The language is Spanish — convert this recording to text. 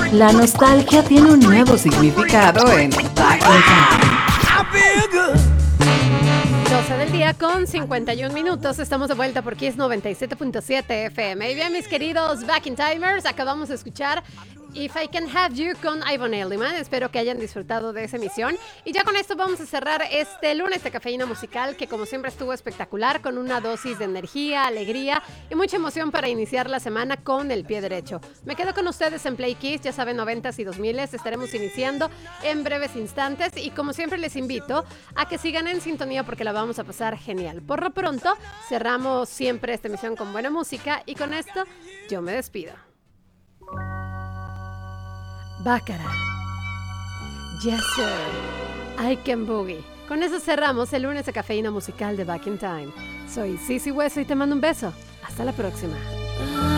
La nostalgia tiene un nuevo significado en Back in Time. 12 del día con 51 minutos. Estamos de vuelta por Kiss 97.7 FM. Y bien, mis queridos Back in Timers, acabamos de escuchar If I Can Have You con Ivan Elliman. Espero que hayan disfrutado de esa emisión. Y ya con esto vamos a cerrar este lunes de Cafeína Musical, que como siempre estuvo espectacular, con una dosis de energía, alegría y mucha emoción para iniciar la semana con el pie derecho. Me quedo con ustedes en Play Kiss, ya saben, 90s y 2000s. Estaremos iniciando en breves instantes y como siempre les invito a que sigan en sintonía porque la vamos a pasar genial. Por lo pronto, cerramos siempre esta emisión con buena música y con esto yo me despido. Baccarat. Yes, sir. I can boogie. Con eso cerramos el lunes de Cafeína Musical de Back in Time. Soy Sissy Hueso y te mando un beso. Hasta la próxima.